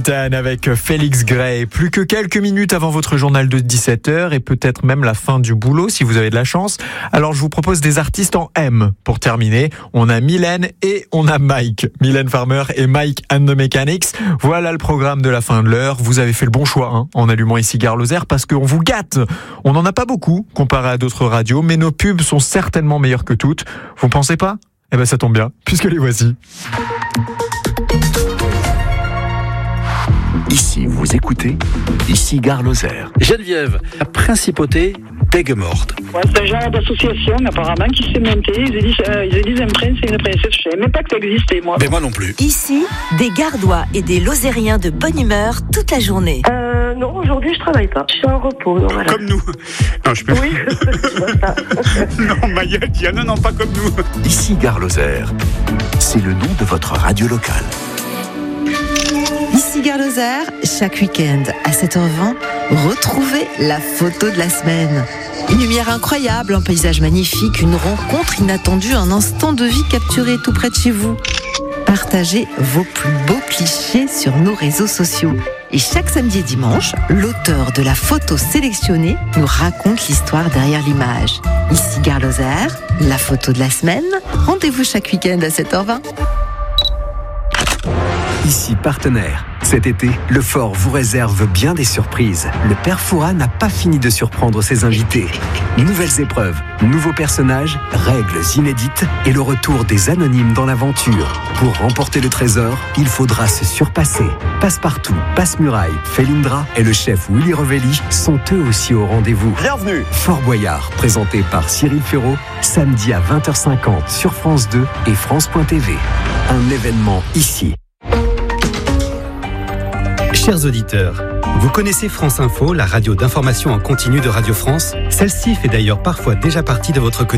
Métropolitaine avec Félix Gray. Plus que quelques minutes avant votre journal de 17h et peut-être même la fin du boulot si vous avez de la chance. Alors je vous propose des artistes en M. Pour terminer, on a Mylène et on a Mike. Mylène Farmer et Mike and the Mechanics. Voilà le programme de la fin de l'heure. Vous avez fait le bon choix en allumant ici Gare Lozère parce qu'on vous gâte. On n'en a pas beaucoup comparé à d'autres radios, mais nos pubs sont certainement meilleures que toutes. Vous pensez pas ? Eh ben ça tombe bien, puisque les voici. Ici, vous écoutez, ici Gare Lozère. Geneviève, la principauté d'Aigues-Mortes. Ouais, c'est un genre d'association apparemment qui s'est montée. Ils disent un prince et une princesse. Je savais même pas que ça existait, moi. Mais moi non plus. Ici, des Gardois et des Lozériens de bonne humeur toute la journée. Non, aujourd'hui je travaille pas. Je suis en repos. Donc voilà. Comme nous. Non, je peux. Oui, c'est ça. Non, Maya, Diana, non, pas comme nous. Ici Gare Lozère. C'est le nom de votre radio locale. Ici Gare Lozère, chaque week-end à 7h20, retrouvez la photo de la semaine. Une lumière incroyable, un paysage magnifique, une rencontre inattendue, un instant de vie capturé tout près de chez vous. Partagez vos plus beaux clichés sur nos réseaux sociaux. Et chaque samedi et dimanche, l'auteur de la photo sélectionnée nous raconte l'histoire derrière l'image. Ici Gare Lozère, la photo de la semaine. Rendez-vous chaque week-end à 7h20. Ici Partenaire. Cet été, le Fort vous réserve bien des surprises. Le Père Fouras n'a pas fini de surprendre ses invités. Nouvelles épreuves, nouveaux personnages, règles inédites et le retour des anonymes dans l'aventure. Pour remporter le trésor, il faudra se surpasser. Passepartout, Passe-Muraille, Felindra et le chef Willy Revelli sont eux aussi au rendez-vous. Bienvenue. Fort Boyard, présenté par Cyril Ferraud, samedi à 20h50 sur France 2 et France.tv. Un événement ici. Chers auditeurs, vous connaissez France Info, la radio d'information en continu de Radio France ? Celle-ci fait d'ailleurs parfois déjà partie de votre quotidien.